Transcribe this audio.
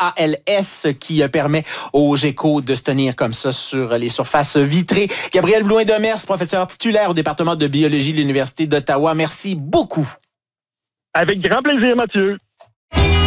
AALS qui permet aux geckos de se tenir comme ça sur les surfaces vitrées. Gabriel Blouin-Demers, professeur titulaire au département de biologie de l'Université d'Ottawa. Merci beaucoup. Avec grand plaisir, Mathieu.